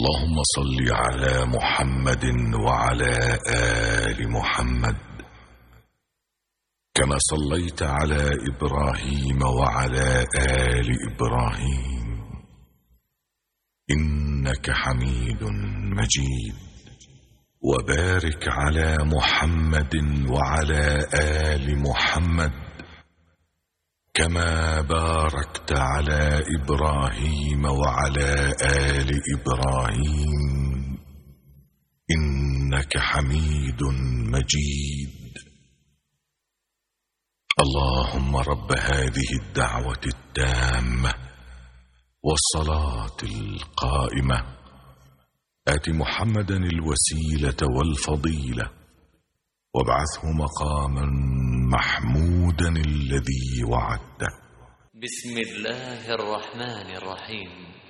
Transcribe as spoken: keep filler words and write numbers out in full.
اللهم صل على محمد وعلى آل محمد كما صليت على إبراهيم وعلى آل إبراهيم إنك حميد مجيد. وبارك على محمد وعلى آل محمد كما باركت على إبراهيم وعلى آل إبراهيم إنك حميد مجيد. اللهم رب هذه الدعوة التامة والصلاة القائمة آت محمدا الوسيلة والفضيلة وابعثه مقاما محمودا الذي وعدته. بسم الله الرحمن الرحيم.